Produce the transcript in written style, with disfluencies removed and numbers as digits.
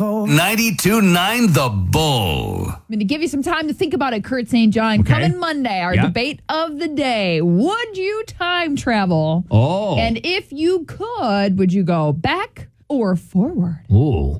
92.9 The Bull. I'm going to give you some time to think about it, Kurt St. John. Okay. Coming Monday, our debate of the day. Would you time travel? Oh. And if you could, would you go back or forward? Ooh.